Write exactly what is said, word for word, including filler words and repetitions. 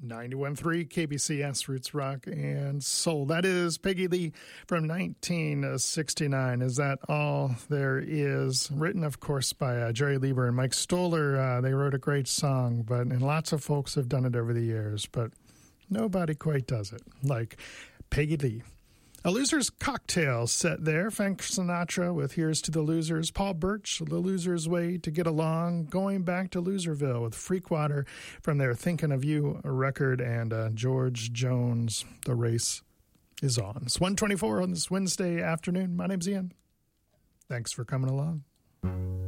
ninety-one point three K B C S Roots Rock and Soul. That is Peggy Lee from nineteen sixty-nine. Is That All There Is? Written, of course, by uh, Jerry Lieber and Mike Stoller. Uh, they wrote a great song, but and lots of folks have done it over the years, but nobody quite does it like Peggy Lee. A Loser's Cocktail set there. Frank Sinatra with Here's to the Losers. Paul Birch, The Loser's Way to Get Along. Going Back to Loserville with Freakwater from their Thinking of You record. And uh, George Jones, The Race is On. It's one twenty-four on this Wednesday afternoon. My name's Ian. Thanks for coming along.